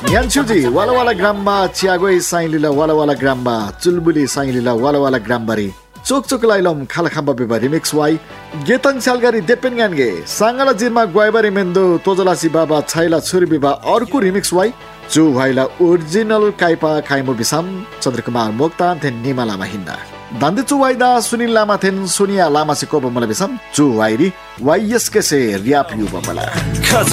यान्छुजी वालावाला ग्राममा चियागोई साइलिला वालावाला ग्राममा चुलबुली साइलिला वालावाला ग्रामबारी चोक लाइलम खाला खाम्बा बेबा रिमिक्स वाइ गेतङ सालगारी देपेन गानगे सांगला जिरमा ग्वाइबारी मेन्दो तोजलासी बाबा छैला छुरी बेबा अर्को remix why zoo भाइला original काइपा खाइमो बिसाम Chandrakumar Moktan थेन निमा लामा हिन्दा दान्दे चु वाइदा सुनिल लामा थेन सोनिया लामा से कोबो मला बिसाम जु वाइरी वाइएसके से रियाप यु बमला